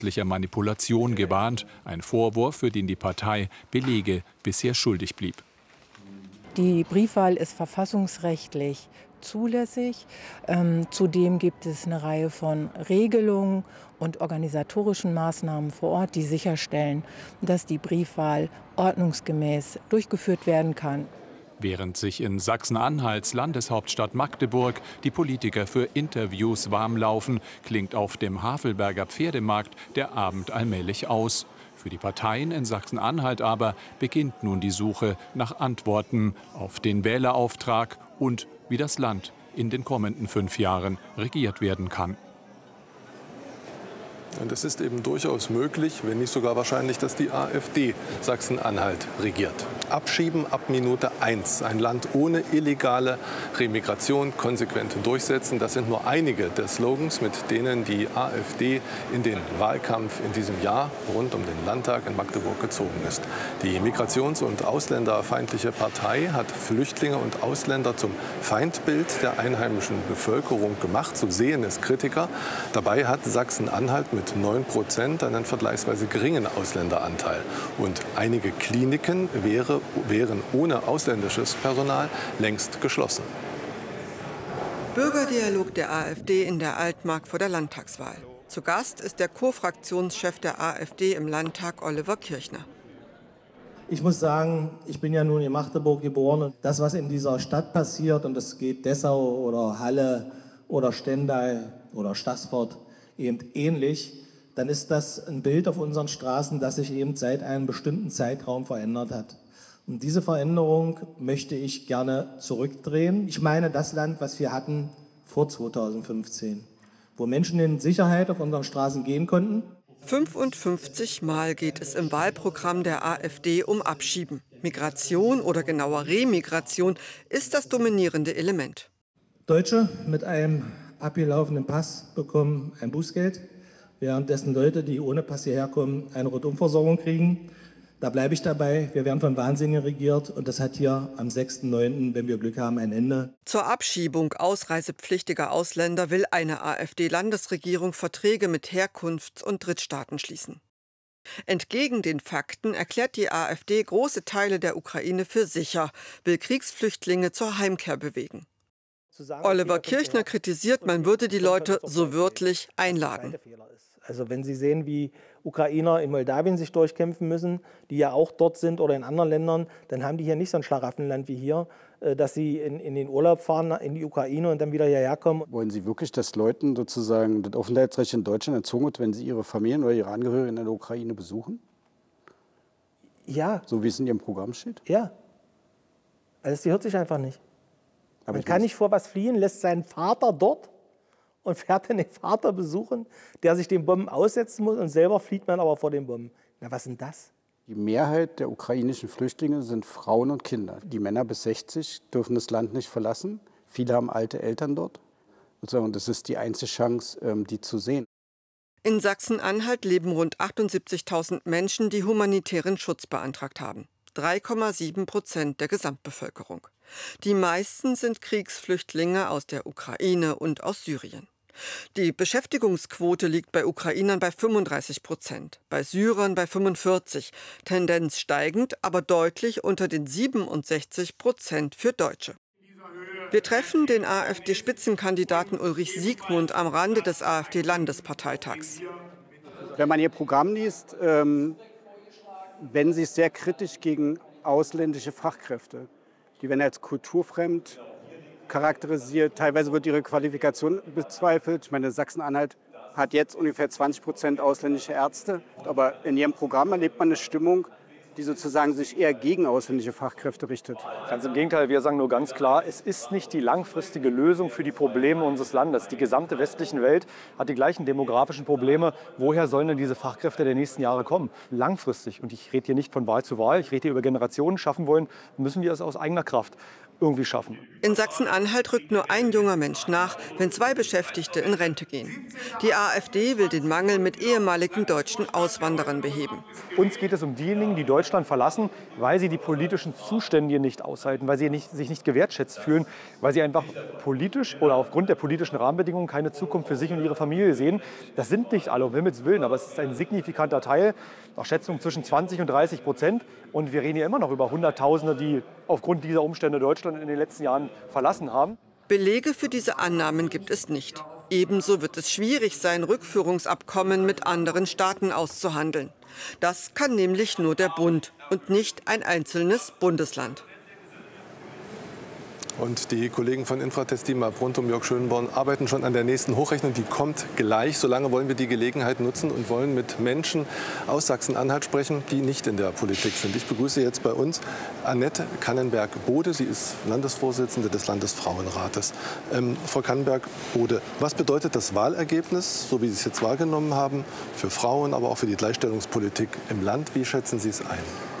wissenschaftlicher Manipulation gewarnt. Ein Vorwurf, für den die Partei Belege bisher schuldig blieb. Die Briefwahl ist verfassungsrechtlich zulässig. Zudem gibt es eine Reihe von Regelungen und organisatorischen Maßnahmen vor Ort, die sicherstellen, dass die Briefwahl ordnungsgemäß durchgeführt werden kann. Während sich in Sachsen-Anhalts Landeshauptstadt Magdeburg die Politiker für Interviews warmlaufen, klingt auf dem Havelberger Pferdemarkt der Abend allmählich aus. Für die Parteien in Sachsen-Anhalt aber beginnt nun die Suche nach Antworten auf den Wählerauftrag und wie das Land in den kommenden 5 Jahren regiert werden kann. Und es ist eben durchaus möglich, wenn nicht sogar wahrscheinlich, dass die AfD Sachsen-Anhalt regiert. Abschieben ab Minute 1. Ein Land ohne illegale Remigration konsequent durchsetzen. Das sind nur einige der Slogans, mit denen die AfD in den Wahlkampf in diesem Jahr rund um den Landtag in Magdeburg gezogen ist. Die migrations- und ausländerfeindliche Partei hat Flüchtlinge und Ausländer zum Feindbild der einheimischen Bevölkerung gemacht. So sehen es Kritiker. Dabei hat Sachsen-Anhalt mit 9% einen vergleichsweise geringen Ausländeranteil. Und einige Kliniken wären ohne ausländisches Personal längst geschlossen. Bürgerdialog der AfD in der Altmark vor der Landtagswahl. Zu Gast ist der Co-Fraktionschef der AfD im Landtag, Oliver Kirchner. Ich muss sagen, ich bin ja nun in Magdeburg geboren. Und das, was in dieser Stadt passiert, und das geht Dessau oder Halle oder Stendal oder Staßfurt eben ähnlich, dann ist das ein Bild auf unseren Straßen, das sich eben seit einem bestimmten Zeitraum verändert hat. Und diese Veränderung möchte ich gerne zurückdrehen. Ich meine das Land, was wir hatten vor 2015, wo Menschen in Sicherheit auf unseren Straßen gehen konnten. 55 Mal geht es im Wahlprogramm der AfD um Abschieben. Migration oder genauer Remigration ist das dominierende Element. Deutsche mit einem abgelaufenen Pass bekommen ein Bußgeld, währenddessen Leute, die ohne Pass hierher kommen, eine Rundumversorgung kriegen. Da bleibe ich dabei. Wir werden von Wahnsinnigen regiert und das hat hier am 6.9., wenn wir Glück haben, ein Ende. Zur Abschiebung ausreisepflichtiger Ausländer will eine AfD-Landesregierung Verträge mit Herkunfts- und Drittstaaten schließen. Entgegen den Fakten erklärt die AfD große Teile der Ukraine für sicher, will Kriegsflüchtlinge zur Heimkehr bewegen. Oliver Kirchner kritisiert, man würde die Leute so wörtlich einladen. Also wenn Sie sehen, wie Ukrainer in Moldawien sich durchkämpfen müssen, die ja auch dort sind oder in anderen Ländern, dann haben die hier nicht so ein Schlaraffenland wie hier, dass sie in den Urlaub fahren in die Ukraine und dann wieder hierher kommen. Wollen Sie wirklich, dass Leuten sozusagen das Aufenthaltsrecht in Deutschland entzogen wird, wenn sie ihre Familien oder ihre Angehörigen in der Ukraine besuchen? Ja. So wie es in Ihrem Programm steht? Ja. Also das hört sich einfach nicht. Man kann nicht vor was fliehen, lässt seinen Vater dort und fährt dann den Vater besuchen, der sich den Bomben aussetzen muss und selber flieht man aber vor den Bomben. Na, was ist denn das? Die Mehrheit der ukrainischen Flüchtlinge sind Frauen und Kinder. Die Männer bis 60 dürfen das Land nicht verlassen. Viele haben alte Eltern dort. Und das ist die einzige Chance, die zu sehen. In Sachsen-Anhalt leben rund 78.000 Menschen, die humanitären Schutz beantragt haben. 3,7% der Gesamtbevölkerung. Die meisten sind Kriegsflüchtlinge aus der Ukraine und aus Syrien. Die Beschäftigungsquote liegt bei Ukrainern bei 35%, bei Syrern bei 45%, Tendenz steigend, aber deutlich unter den 67% für Deutsche. Wir treffen den AfD-Spitzenkandidaten Ulrich Siegmund am Rande des AfD-Landesparteitags. Wenn man Ihr Programm liest, wenden Sie es sehr kritisch gegen ausländische Fachkräfte. Die werden als kulturfremd charakterisiert. Teilweise wird ihre Qualifikation bezweifelt. Ich meine, Sachsen-Anhalt hat jetzt ungefähr 20% ausländische Ärzte. Aber in ihrem Programm erlebt man eine Stimmung, die sozusagen sich eher gegen ausländische Fachkräfte richtet. Ganz im Gegenteil, wir sagen nur ganz klar, es ist nicht die langfristige Lösung für die Probleme unseres Landes. Die gesamte westliche Welt hat die gleichen demografischen Probleme. Woher sollen denn diese Fachkräfte der nächsten Jahre kommen? Langfristig, und ich rede hier nicht von Wahl zu Wahl, ich rede hier über Generationen schaffen wollen, müssen wir es aus eigener Kraft. irgendwie schaffen. In Sachsen-Anhalt rückt nur ein junger Mensch nach, wenn 2 Beschäftigte in Rente gehen. Die AfD will den Mangel mit ehemaligen deutschen Auswanderern beheben. Uns geht es um diejenigen, die Deutschland verlassen, weil sie die politischen Zustände hier nicht aushalten, weil sie sich nicht gewertschätzt fühlen, weil sie einfach politisch oder aufgrund der politischen Rahmenbedingungen keine Zukunft für sich und ihre Familie sehen. Das sind nicht alle, um Himmels Willen, aber es ist ein signifikanter Teil, nach Schätzung zwischen 20 und 30%. Und wir reden hier immer noch über Hunderttausende, die aufgrund dieser Umstände Deutschland in den letzten Jahren verlassen haben. Belege für diese Annahmen gibt es nicht. Ebenso wird es schwierig sein, Rückführungsabkommen mit anderen Staaten auszuhandeln. Das kann nämlich nur der Bund und nicht ein einzelnes Bundesland. Und die Kollegen von Infratest Team rund um Jörg Schönborn arbeiten schon an der nächsten Hochrechnung. Die kommt gleich. Solange wollen wir die Gelegenheit nutzen und wollen mit Menschen aus Sachsen-Anhalt sprechen, die nicht in der Politik sind. Ich begrüße jetzt bei uns Annette Kannenberg-Bode. Sie ist Landesvorsitzende des Landesfrauenrates. Frau Kannenberg-Bode, was bedeutet das Wahlergebnis, so wie Sie es jetzt wahrgenommen haben, für Frauen, aber auch für die Gleichstellungspolitik im Land? Wie schätzen Sie es ein?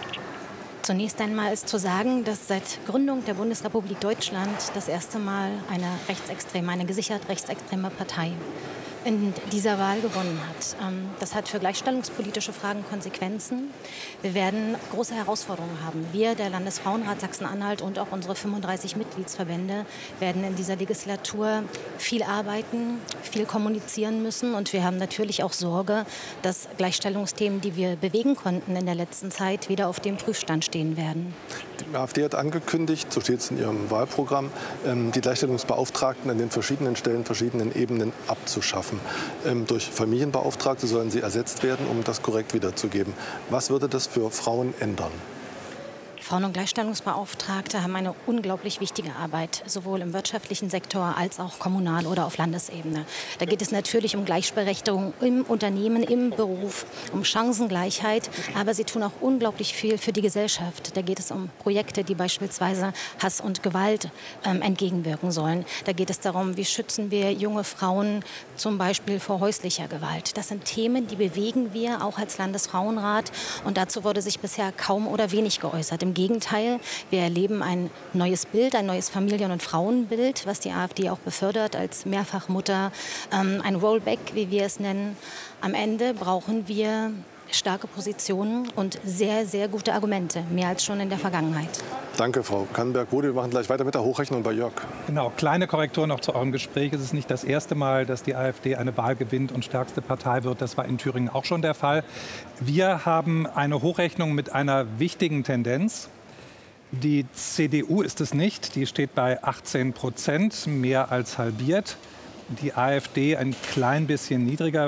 Zunächst einmal ist zu sagen, dass seit Gründung der Bundesrepublik Deutschland das erste Mal eine gesichert rechtsextreme Partei in dieser Wahl gewonnen hat. Das hat für gleichstellungspolitische Fragen Konsequenzen. Wir werden große Herausforderungen haben. Wir, der Landesfrauenrat Sachsen-Anhalt und auch unsere 35 Mitgliedsverbände, werden in dieser Legislatur viel arbeiten, viel kommunizieren müssen. Und wir haben natürlich auch Sorge, dass Gleichstellungsthemen, die wir bewegen konnten in der letzten Zeit, wieder auf dem Prüfstand stehen werden. Die AfD hat angekündigt, so steht es in ihrem Wahlprogramm, die Gleichstellungsbeauftragten an den verschiedenen Stellen, verschiedenen Ebenen abzuschaffen. Durch Familienbeauftragte sollen sie ersetzt werden, um das korrekt wiederzugeben. Was würde das für Frauen ändern? Frauen- und Gleichstellungsbeauftragte haben eine unglaublich wichtige Arbeit, sowohl im wirtschaftlichen Sektor als auch kommunal oder auf Landesebene. Da geht es natürlich um Gleichberechtigung im Unternehmen, im Beruf, um Chancengleichheit, aber sie tun auch unglaublich viel für die Gesellschaft. Da geht es um Projekte, die beispielsweise Hass und Gewalt entgegenwirken sollen. Da geht es darum, wie schützen wir junge Frauen zum Beispiel vor häuslicher Gewalt. Das sind Themen, die bewegen wir auch als Landesfrauenrat, und dazu wurde sich bisher kaum oder wenig geäußert. Im Gegenteil, wir erleben ein neues Bild, ein neues Familien- und Frauenbild, was die AfD auch befördert als Mehrfachmutter, ein Rollback, wie wir es nennen. Am Ende brauchen wir starke Positionen und sehr, sehr gute Argumente, mehr als schon in der Vergangenheit. Danke, Frau Kannenberg-Bode. Wir machen gleich weiter mit der Hochrechnung bei Jörg. Genau, kleine Korrektur noch zu eurem Gespräch. Es ist nicht das erste Mal, dass die AfD eine Wahl gewinnt und stärkste Partei wird. Das war in Thüringen auch schon der Fall. Wir haben eine Hochrechnung mit einer wichtigen Tendenz. Die CDU ist es nicht. Die steht bei 18%, mehr als halbiert. Die AfD ein klein bisschen niedriger,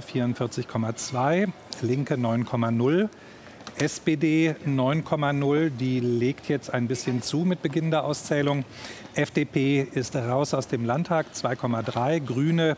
44,2%. Linke 9,0%. SPD 9,0, die legt jetzt ein bisschen zu mit Beginn der Auszählung. FDP ist raus aus dem Landtag, 2,3, Grüne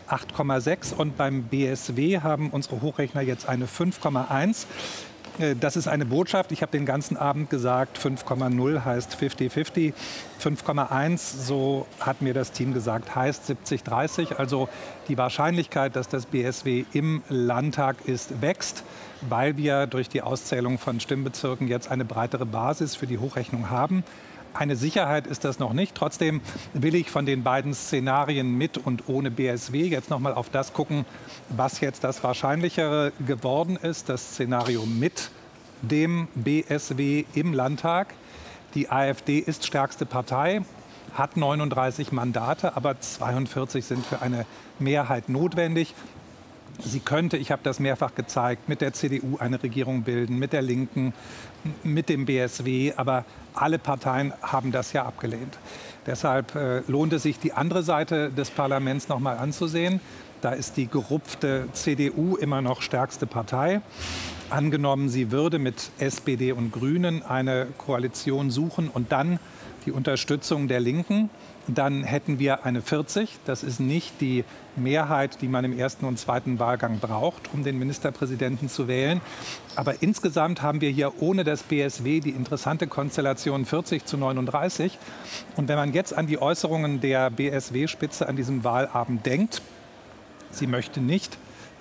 8,6 und beim BSW haben unsere Hochrechner jetzt eine 5,1. Das ist eine Botschaft. Ich habe den ganzen Abend gesagt, 5,0 heißt 50-50. 5,1, so hat mir das Team gesagt, heißt 70-30. Also die Wahrscheinlichkeit, dass das BSW im Landtag ist, wächst, weil wir durch die Auszählung von Stimmbezirken jetzt eine breitere Basis für die Hochrechnung haben. Eine Sicherheit ist das noch nicht. Trotzdem will ich von den beiden Szenarien mit und ohne BSW jetzt noch mal auf das gucken, was jetzt das Wahrscheinlichere geworden ist. Das Szenario mit dem BSW im Landtag. Die AfD ist stärkste Partei, hat 39 Mandate, aber 42 sind für eine Mehrheit notwendig. Sie könnte, ich habe das mehrfach gezeigt, mit der CDU eine Regierung bilden, mit der Linken, mit dem BSW. Aber alle Parteien haben das ja abgelehnt. Deshalb lohnt es sich, die andere Seite des Parlaments noch mal anzusehen. Da ist die gerupfte CDU immer noch stärkste Partei. Angenommen, sie würde mit SPD und Grünen eine Koalition suchen und dann die Unterstützung der Linken, dann hätten wir eine 40. Das ist nicht die Mehrheit, die man im ersten und zweiten Wahlgang braucht, um den Ministerpräsidenten zu wählen. Aber insgesamt haben wir hier ohne das BSW die interessante Konstellation 40:39. Und wenn man jetzt an die Äußerungen der BSW-Spitze an diesem Wahlabend denkt, sie möchte nicht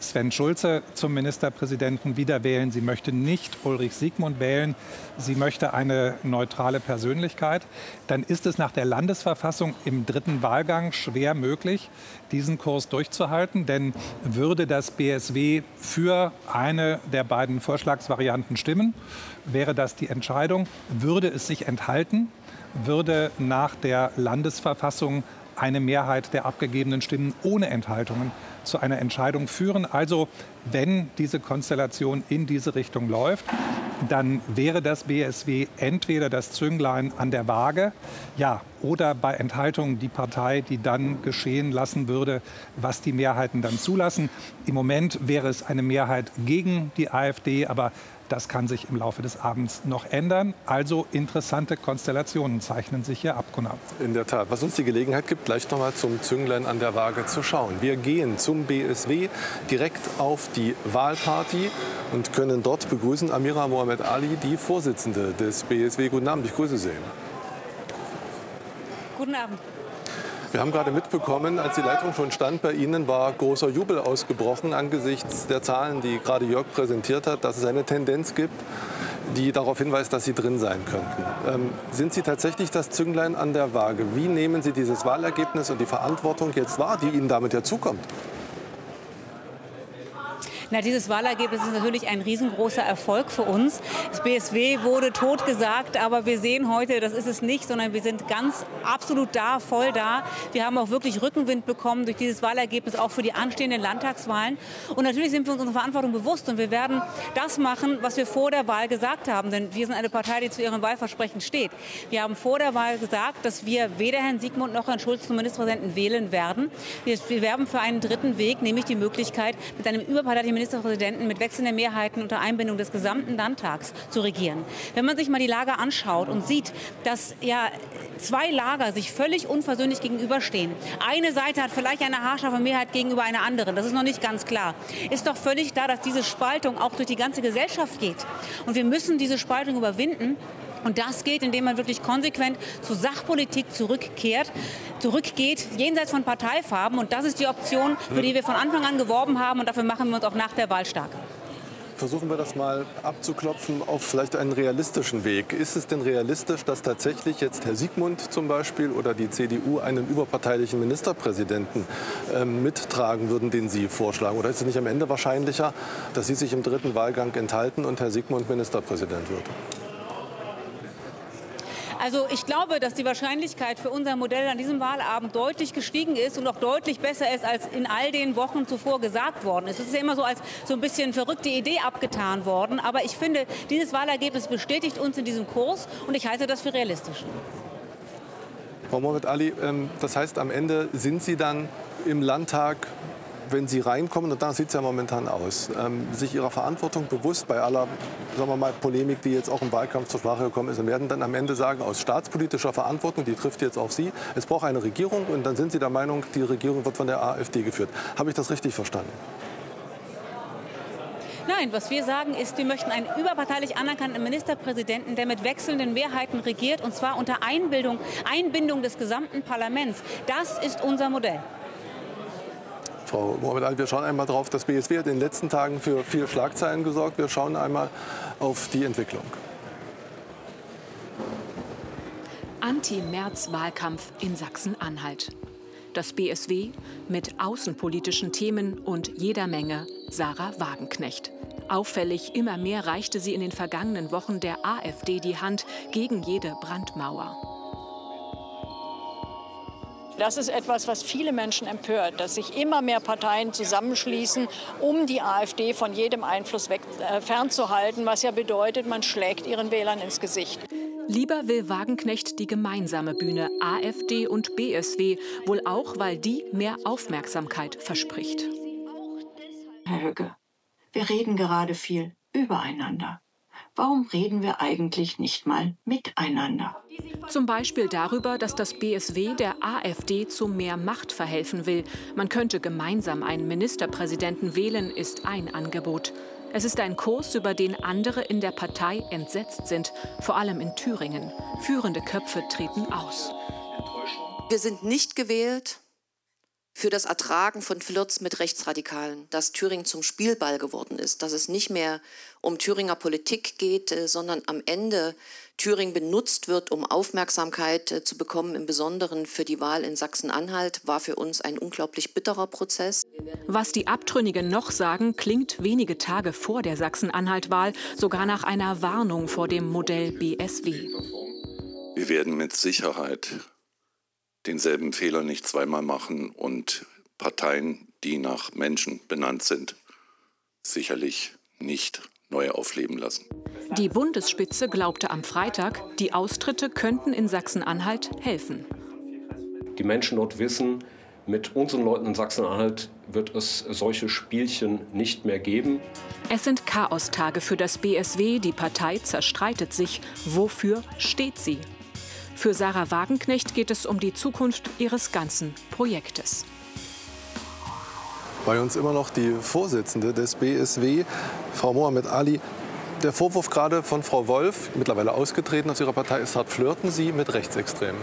Sven Schulze zum Ministerpräsidenten wieder wählen. Sie möchte nicht Ulrich Siegmund wählen. Sie möchte eine neutrale Persönlichkeit. Dann ist es nach der Landesverfassung im dritten Wahlgang schwer möglich, diesen Kurs durchzuhalten. Denn würde das BSW für eine der beiden Vorschlagsvarianten stimmen, wäre das die Entscheidung. Würde es sich enthalten, würde nach der Landesverfassung eine Mehrheit der abgegebenen Stimmen ohne Enthaltungen zu einer Entscheidung führen. Also wenn diese Konstellation in diese Richtung läuft, dann wäre das BSW entweder das Zünglein an der Waage, ja, oder bei Enthaltungen die Partei, die dann geschehen lassen würde, was die Mehrheiten dann zulassen. Im Moment wäre es eine Mehrheit gegen die AfD, aber das kann sich im Laufe des Abends noch ändern. Also interessante Konstellationen zeichnen sich hier ab, Gunnar. In der Tat. Was uns die Gelegenheit gibt, gleich noch mal zum Zünglein an der Waage zu schauen. Wir gehen zum BSW direkt auf die Wahlparty und können dort begrüßen Amira Mohamed Ali, die Vorsitzende des BSW. Guten Abend, ich grüße Sie. Guten Abend. Wir haben gerade mitbekommen, als die Leitung schon stand bei Ihnen, war großer Jubel ausgebrochen angesichts der Zahlen, die gerade Jörg präsentiert hat, dass es eine Tendenz gibt, die darauf hinweist, dass Sie drin sein könnten. Sind Sie tatsächlich das Zünglein an der Waage? Wie nehmen Sie dieses Wahlergebnis und die Verantwortung jetzt wahr, die Ihnen damit ja zukommt? Na, dieses Wahlergebnis ist natürlich ein riesengroßer Erfolg für uns. Das BSW wurde totgesagt, aber wir sehen heute, das ist es nicht, sondern wir sind ganz absolut da, voll da. Wir haben auch wirklich Rückenwind bekommen durch dieses Wahlergebnis, auch für die anstehenden Landtagswahlen. Und natürlich sind wir uns unserer Verantwortung bewusst und wir werden das machen, was wir vor der Wahl gesagt haben. Denn wir sind eine Partei, die zu ihrem Wahlversprechen steht. Wir haben vor der Wahl gesagt, dass wir weder Herrn Siegmund noch Herrn Schulz zum Ministerpräsidenten wählen werden. Wir werben für einen dritten Weg, nämlich die Möglichkeit, mit einem überparteilichen Ministerpräsidenten mit wechselnden Mehrheiten unter Einbindung des gesamten Landtags zu regieren. Wenn man sich mal die Lage anschaut und sieht, dass ja zwei Lager sich völlig unversöhnlich gegenüberstehen. Eine Seite hat vielleicht eine haarscharfe Mehrheit gegenüber einer anderen. Das ist noch nicht ganz klar. Ist doch völlig klar, dass diese Spaltung auch durch die ganze Gesellschaft geht. Und wir müssen diese Spaltung überwinden. Und das geht, indem man wirklich konsequent zur Sachpolitik zurückgeht, jenseits von Parteifarben. Und das ist die Option, für die wir von Anfang an geworben haben. Und dafür machen wir uns auch nach der Wahl stark. Versuchen wir das mal abzuklopfen auf vielleicht einen realistischen Weg. Ist es denn realistisch, dass tatsächlich jetzt Herr Siegmund zum Beispiel oder die CDU einen überparteilichen Ministerpräsidenten mittragen würden, den Sie vorschlagen? Oder ist es nicht am Ende wahrscheinlicher, dass Sie sich im dritten Wahlgang enthalten und Herr Siegmund Ministerpräsident wird? Also ich glaube, dass die Wahrscheinlichkeit für unser Modell an diesem Wahlabend deutlich gestiegen ist und auch deutlich besser ist, als in all den Wochen zuvor gesagt worden ist. Es ist ja immer so als so ein bisschen verrückte Idee abgetan worden. Aber ich finde, dieses Wahlergebnis bestätigt uns in diesem Kurs und ich halte das für realistisch. Frau Mohamed Ali, das heißt, am Ende sind Sie dann im Landtag, wenn Sie reinkommen, und da sieht es ja momentan aus, sich Ihrer Verantwortung bewusst bei aller, sagen wir mal, Polemik, die jetzt auch im Wahlkampf zur Sprache gekommen ist, und werden dann am Ende sagen, aus staatspolitischer Verantwortung, die trifft jetzt auch Sie, es braucht eine Regierung, und dann sind Sie der Meinung, die Regierung wird von der AfD geführt. Habe ich das richtig verstanden? Nein, was wir sagen ist, wir möchten einen überparteilich anerkannten Ministerpräsidenten, der mit wechselnden Mehrheiten regiert, und zwar unter Einbindung des gesamten Parlaments. Das ist unser Modell. Frau Mohamed Ali, wir schauen einmal drauf. Das BSW hat in den letzten Tagen für viel Schlagzeilen gesorgt. Wir schauen einmal auf die Entwicklung. Anti-Merz-Wahlkampf in Sachsen-Anhalt. Das BSW mit außenpolitischen Themen und jeder Menge Sarah Wagenknecht. Auffällig, immer mehr reichte sie in den vergangenen Wochen der AfD die Hand gegen jede Brandmauer. Das ist etwas, was viele Menschen empört, dass sich immer mehr Parteien zusammenschließen, um die AfD von jedem Einfluss fernzuhalten, was ja bedeutet, man schlägt ihren Wählern ins Gesicht. Lieber will Wagenknecht die gemeinsame Bühne AfD und BSW, wohl auch, weil die mehr Aufmerksamkeit verspricht. Herr Höcke, wir reden gerade viel übereinander. Warum reden wir eigentlich nicht mal miteinander? Zum Beispiel darüber, dass das BSW der AfD zu mehr Macht verhelfen will. Man könnte gemeinsam einen Ministerpräsidenten wählen, ist ein Angebot. Es ist ein Kurs, über den andere in der Partei entsetzt sind, vor allem in Thüringen. Führende Köpfe treten aus. Wir sind nicht gewählt, für das Ertragen von Flirts mit Rechtsradikalen, dass Thüringen zum Spielball geworden ist, dass es nicht mehr um Thüringer Politik geht, sondern am Ende Thüringen benutzt wird, um Aufmerksamkeit zu bekommen, im Besonderen für die Wahl in Sachsen-Anhalt, war für uns ein unglaublich bitterer Prozess. Was die Abtrünnigen noch sagen, klingt wenige Tage vor der Sachsen-Anhalt-Wahl sogar nach einer Warnung vor dem Modell BSW. Wir werden mit Sicherheit denselben Fehler nicht zweimal machen und Parteien, die nach Menschen benannt sind, sicherlich nicht neu aufleben lassen. Die Bundesspitze glaubte am Freitag, die Austritte könnten in Sachsen-Anhalt helfen. Die Menschen dort wissen, mit unseren Leuten in Sachsen-Anhalt wird es solche Spielchen nicht mehr geben. Es sind Chaostage für das BSW. Die Partei zerstreitet sich. Wofür steht sie? Für Sarah Wagenknecht geht es um die Zukunft ihres ganzen Projektes. Bei uns immer noch die Vorsitzende des BSW, Frau Mohamed Ali. Der Vorwurf gerade von Frau Wolf, mittlerweile ausgetreten aus ihrer Partei, ist hart. Flirten Sie mit Rechtsextremen?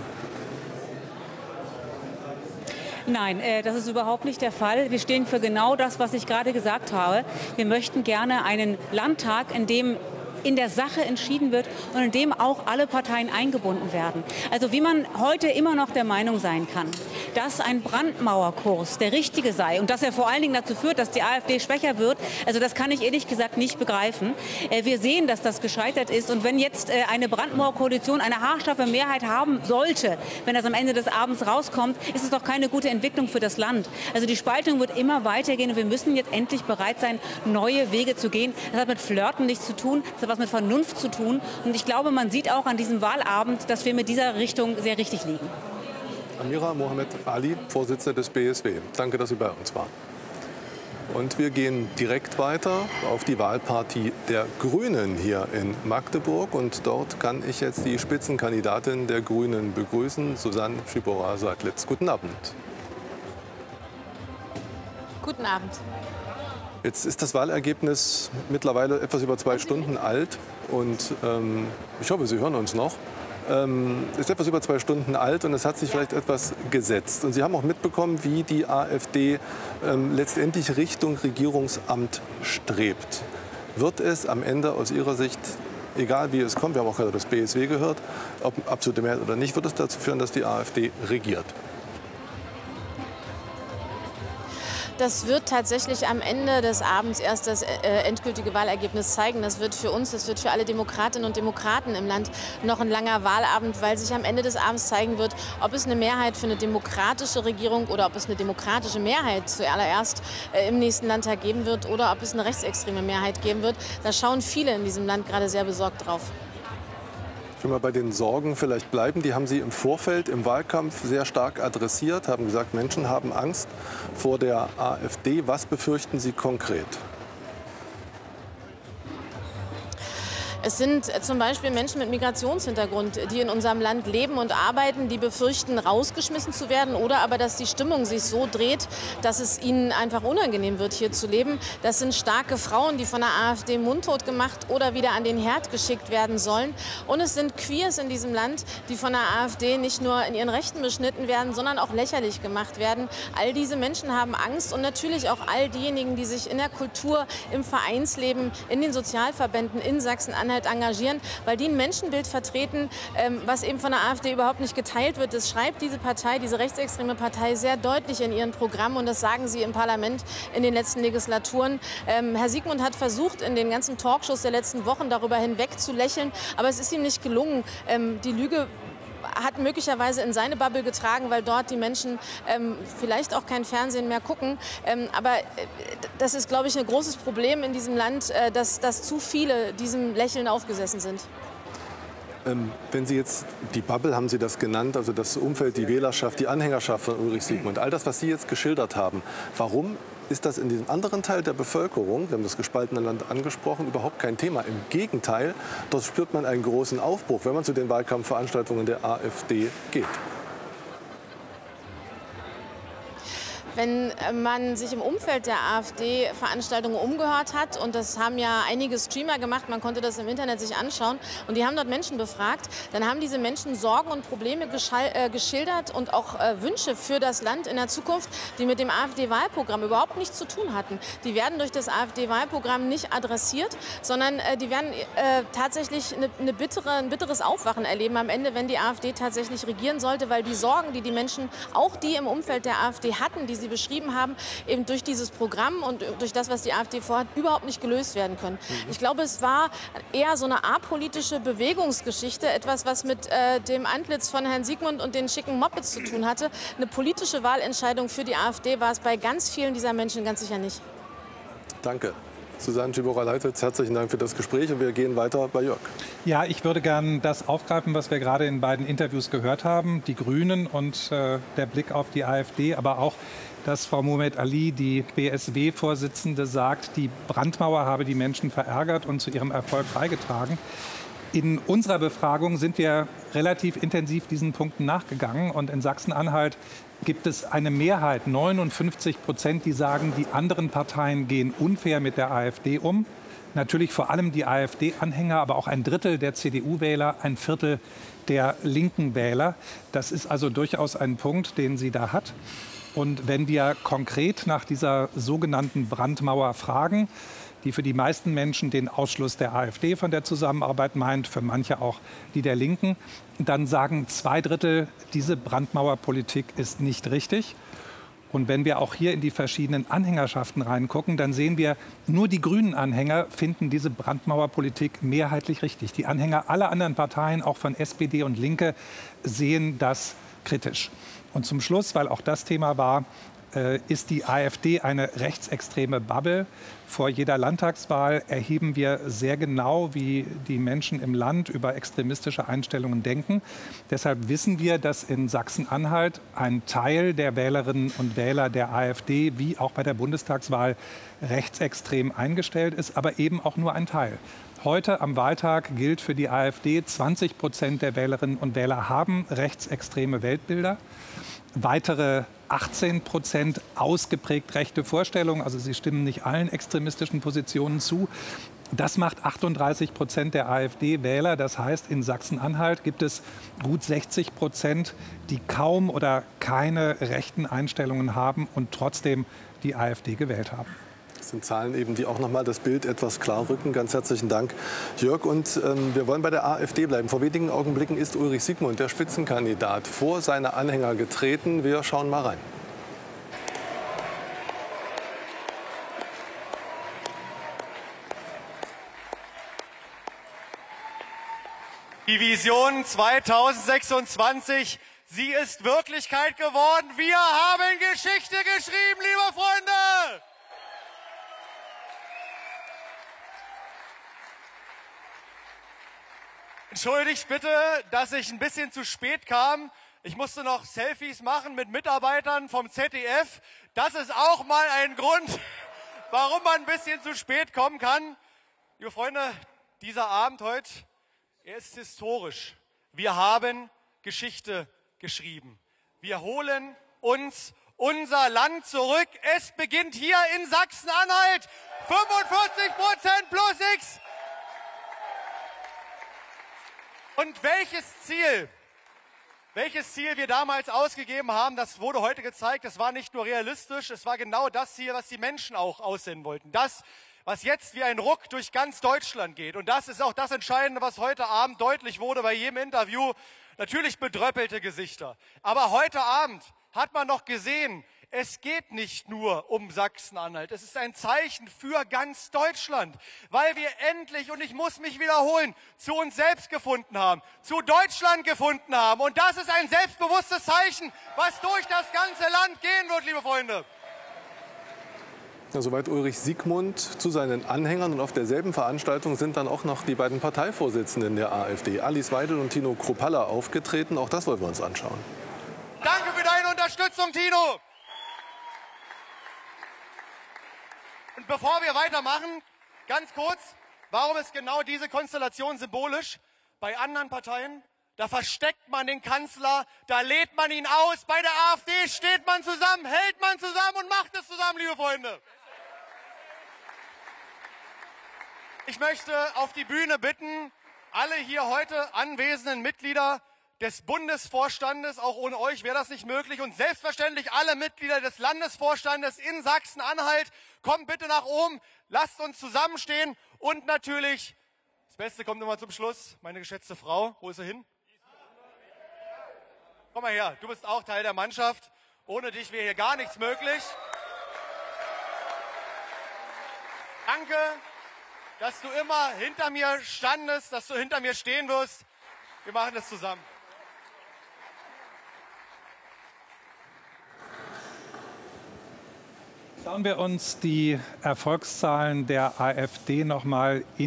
Nein, das ist überhaupt nicht der Fall. Wir stehen für genau das, was ich gerade gesagt habe. Wir möchten gerne einen Landtag, in dem in der Sache entschieden wird und in dem auch alle Parteien eingebunden werden. Also wie man heute immer noch der Meinung sein kann, dass ein Brandmauerkurs der richtige sei und dass er vor allen Dingen dazu führt, dass die AfD schwächer wird, also das kann ich ehrlich gesagt nicht begreifen. Wir sehen, dass das gescheitert ist und wenn jetzt eine Brandmauerkoalition eine haarscharfe Mehrheit haben sollte, wenn das am Ende des Abends rauskommt, ist es doch keine gute Entwicklung für das Land. Also die Spaltung wird immer weitergehen und wir müssen jetzt endlich bereit sein, neue Wege zu gehen. Das hat mit Flirten nichts zu tun, das hat was mit Vernunft zu tun. Und ich glaube, man sieht auch an diesem Wahlabend, dass wir mit dieser Richtung sehr richtig liegen. Amira Mohamed Ali, Vorsitzende des BSW. Danke, dass Sie bei uns waren. Und wir gehen direkt weiter auf die Wahlparty der Grünen hier in Magdeburg. Und dort kann ich jetzt die Spitzenkandidatin der Grünen begrüßen, Susanne Schibora-Seidlitz. Guten Abend. Guten Abend. Jetzt ist das Wahlergebnis mittlerweile etwas über 2 Stunden alt und ich hoffe, Sie hören uns noch. Ist etwas über 2 Stunden alt und es hat sich vielleicht etwas gesetzt. Und Sie haben auch mitbekommen, wie die AfD letztendlich Richtung Regierungsamt strebt. Wird es am Ende aus Ihrer Sicht, egal wie es kommt, wir haben auch gerade das BSW gehört, ob absolute Mehrheit oder nicht, wird es dazu führen, dass die AfD regiert? Das wird tatsächlich am Ende des Abends erst das endgültige Wahlergebnis zeigen. Das wird für uns, das wird für alle Demokratinnen und Demokraten im Land noch ein langer Wahlabend, weil sich am Ende des Abends zeigen wird, ob es eine Mehrheit für eine demokratische Regierung oder ob es eine demokratische Mehrheit zuallererst im nächsten Landtag geben wird oder ob es eine rechtsextreme Mehrheit geben wird. Da schauen viele in diesem Land gerade sehr besorgt drauf. Ich will mal bei den Sorgen vielleicht bleiben. Die haben Sie im Vorfeld, im Wahlkampf sehr stark adressiert, haben gesagt, Menschen haben Angst vor der AfD. Was befürchten Sie konkret? Es sind zum Beispiel Menschen mit Migrationshintergrund, die in unserem Land leben und arbeiten, die befürchten, rausgeschmissen zu werden oder aber, dass die Stimmung sich so dreht, dass es ihnen einfach unangenehm wird, hier zu leben. Das sind starke Frauen, die von der AfD mundtot gemacht oder wieder an den Herd geschickt werden sollen. Und es sind Queers in diesem Land, die von der AfD nicht nur in ihren Rechten beschnitten werden, sondern auch lächerlich gemacht werden. All diese Menschen haben Angst und natürlich auch all diejenigen, die sich in der Kultur, im Vereinsleben, in den Sozialverbänden in Sachsen-Anhalt engagieren, weil die ein Menschenbild vertreten, was eben von der AfD überhaupt nicht geteilt wird. Das schreibt diese Partei, diese rechtsextreme Partei sehr deutlich in ihren Programmen und das sagen sie im Parlament in den letzten Legislaturen. Herr Siegmund hat versucht, in den ganzen Talkshows der letzten Wochen darüber hinweg zu lächeln, aber es ist ihm nicht gelungen. Die Lüge hat möglicherweise in seine Bubble getragen, weil dort die Menschen vielleicht auch kein Fernsehen mehr gucken. Aber das ist, glaube ich, ein großes Problem in diesem Land, dass zu viele diesem Lächeln aufgesessen sind. Wenn Sie jetzt, die Bubble haben Sie das genannt, also das Umfeld, die Wählerschaft, die Anhängerschaft von Ulrich Siegmund, all das, was Sie jetzt geschildert haben, warum ist das in diesem anderen Teil der Bevölkerung, wir haben das gespaltene Land angesprochen, überhaupt kein Thema? Im Gegenteil, dort spürt man einen großen Aufbruch, wenn man zu den Wahlkampfveranstaltungen der AfD geht. Wenn man sich im Umfeld der AfD-Veranstaltungen umgehört hat, und das haben ja einige Streamer gemacht, man konnte das im Internet sich anschauen, und die haben dort Menschen befragt, dann haben diese Menschen Sorgen und Probleme geschildert und auch Wünsche für das Land in der Zukunft, die mit dem AfD-Wahlprogramm überhaupt nichts zu tun hatten. Die werden durch das AfD-Wahlprogramm nicht adressiert, sondern die werden tatsächlich ein bitteres Aufwachen erleben am Ende, wenn die AfD tatsächlich regieren sollte, weil die Sorgen, die die Menschen, auch die im Umfeld der AfD hatten, die Sie beschrieben haben, eben durch dieses Programm und durch das, was die AfD vorhat, überhaupt nicht gelöst werden können. Ich glaube, es war eher so eine apolitische Bewegungsgeschichte, etwas, was mit dem Antlitz von Herrn Siegmund und den schicken Mopeds zu tun hatte. Eine politische Wahlentscheidung für die AfD war es bei ganz vielen dieser Menschen ganz sicher nicht. Danke. Susanne Tschibora-Leititz, herzlichen Dank für das Gespräch, und wir gehen weiter bei Jörg. Ja, ich würde gern das aufgreifen, was wir gerade in beiden Interviews gehört haben. Die Grünen und der Blick auf die AfD, aber auch, dass Frau Muhammad Ali, die BSW-Vorsitzende, sagt, die Brandmauer habe die Menschen verärgert und zu ihrem Erfolg beigetragen. In unserer Befragung sind wir relativ intensiv diesen Punkten nachgegangen, und in Sachsen-Anhalt gibt es eine Mehrheit, 59%, die sagen, die anderen Parteien gehen unfair mit der AfD um. Natürlich vor allem die AfD-Anhänger, aber auch ein Drittel der CDU-Wähler, ein Viertel der linken Wähler. Das ist also durchaus ein Punkt, den sie da hat. Und wenn wir konkret nach dieser sogenannten Brandmauer fragen, die für die meisten Menschen den Ausschluss der AfD von der Zusammenarbeit meint, für manche auch die der Linken, dann sagen 2/3, diese Brandmauerpolitik ist nicht richtig. Und wenn wir auch hier in die verschiedenen Anhängerschaften reingucken, dann sehen wir, nur die grünen Anhänger finden diese Brandmauerpolitik mehrheitlich richtig. Die Anhänger aller anderen Parteien, auch von SPD und Linke, sehen das kritisch. Und zum Schluss, weil auch das Thema war, ist die AfD eine rechtsextreme Bubble. Vor jeder Landtagswahl erheben wir sehr genau, wie die Menschen im Land über extremistische Einstellungen denken. Deshalb wissen wir, dass in Sachsen-Anhalt ein Teil der Wählerinnen und Wähler der AfD, wie auch bei der Bundestagswahl, rechtsextrem eingestellt ist, aber eben auch nur ein Teil. Heute am Wahltag gilt für die AfD, 20% der Wählerinnen und Wähler haben rechtsextreme Weltbilder. Weitere 18% ausgeprägt rechte Vorstellungen, also sie stimmen nicht allen extremistischen Positionen zu. Das macht 38% der AfD-Wähler. Das heißt, in Sachsen-Anhalt gibt es gut 60%, die kaum oder keine rechten Einstellungen haben und trotzdem die AfD gewählt haben. Das sind Zahlen eben, die auch noch mal das Bild etwas klar rücken. Ganz herzlichen Dank, Jörg. Und wir wollen bei der AfD bleiben. Vor wenigen Augenblicken ist Ulrich Siegmund, der Spitzenkandidat, vor seine Anhänger getreten. Wir schauen mal rein. Die Vision 2026, sie ist Wirklichkeit geworden. Wir haben Geschichte geschrieben, liebe Freunde! Entschuldigt bitte, dass ich ein bisschen zu spät kam. Ich musste noch Selfies machen mit Mitarbeitern vom ZDF. Das ist auch mal ein Grund, warum man ein bisschen zu spät kommen kann. Liebe Freunde, dieser Abend heute, er ist historisch. Wir haben Geschichte geschrieben. Wir holen uns unser Land zurück. Es beginnt hier in Sachsen-Anhalt. 45% plus X. Und welches Ziel wir damals ausgegeben haben, das wurde heute gezeigt. Das war nicht nur realistisch, es war genau das Ziel, was die Menschen auch aussehen wollten. Das, was jetzt wie ein Ruck durch ganz Deutschland geht. Und das ist auch das Entscheidende, was heute Abend deutlich wurde bei jedem Interview. Natürlich bedröppelte Gesichter. Aber heute Abend hat man noch gesehen, es geht nicht nur um Sachsen-Anhalt. Es ist ein Zeichen für ganz Deutschland, weil wir endlich, und ich muss mich wiederholen, zu uns selbst gefunden haben, zu Deutschland gefunden haben. Und das ist ein selbstbewusstes Zeichen, was durch das ganze Land gehen wird, liebe Freunde. Ja, soweit Ulrich Siegmund zu seinen Anhängern. Und auf derselben Veranstaltung sind dann auch noch die beiden Parteivorsitzenden der AfD, Alice Weidel und Tino Kruppalla, aufgetreten. Auch das wollen wir uns anschauen. Danke für deine Unterstützung, Tino. Und bevor wir weitermachen, ganz kurz, warum ist genau diese Konstellation symbolisch? Bei anderen Parteien, Da versteckt man den Kanzler, da lädt man ihn aus. Bei der AfD steht man zusammen, hält man zusammen und macht es zusammen, liebe Freunde. Ich möchte auf die Bühne bitten, alle hier heute anwesenden Mitglieder des Bundesvorstandes, auch ohne euch wäre das nicht möglich, und selbstverständlich alle Mitglieder des Landesvorstandes in Sachsen-Anhalt, kommt bitte nach oben, lasst uns zusammenstehen und natürlich, das Beste kommt immer zum Schluss, meine geschätzte Frau, wo ist sie hin? Komm mal her, du bist auch Teil der Mannschaft, ohne dich wäre hier gar nichts möglich. Danke, dass du immer hinter mir standest, dass du hinter mir stehen wirst. Wir machen das zusammen. Schauen wir uns die Erfolgszahlen der AfD noch mal in